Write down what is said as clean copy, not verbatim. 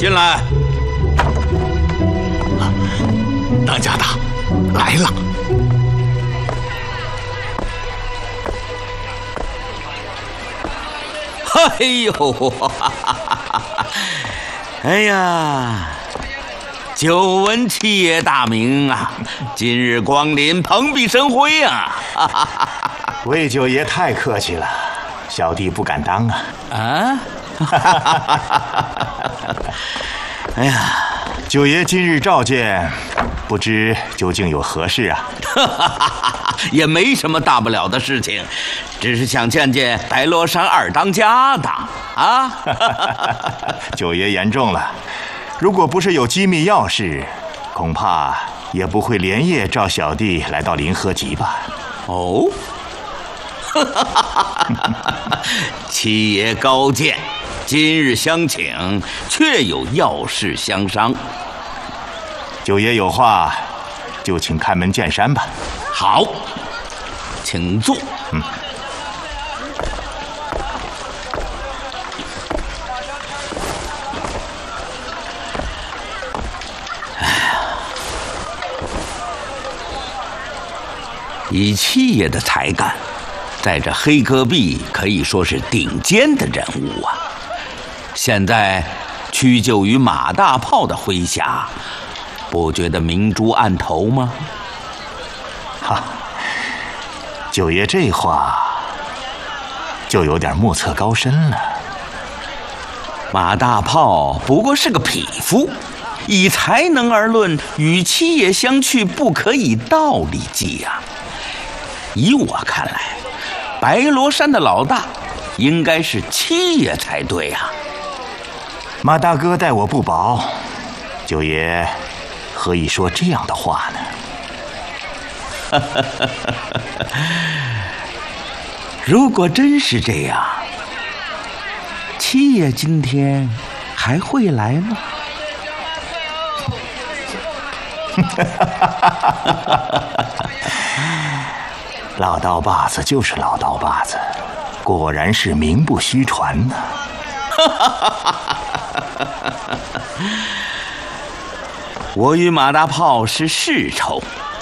进来。 当家的来了。 哎呦，哎呀，久闻七爷大名啊，今日光临，蓬荜生辉啊！ 魏九爷太客气了，小弟不敢当啊。 啊！哎呀， 九爷今日召见，不知究竟有何事啊？ 也没什么大不了的事情，只是想见见白罗山二当家的啊。 九爷言重了，如果不是有机密要事，恐怕也不会连夜召小弟来到临河集吧？ 哦，七爷高见，今日相请，确有要事相商。 九爷有话，就请开门见山吧。 好，请坐。以七爷的才干，在这黑戈壁可以说是顶尖的人物啊。现在屈就于马大炮的麾下，不觉得明珠暗投吗？ 哈，九爷这话就有点莫测高深了。 马大炮不过是个匹夫，以才能而论，与七爷相去不可以道理计呀。以我看来，白罗山的老大应该是七爷才对呀。 马大哥待我不薄，九爷何以说这样的话呢？ 如果真是这样，七爷今天还会来吗？ 老刀把子就是老刀把子，果然是名不虚传呢。 我与马大炮是世仇，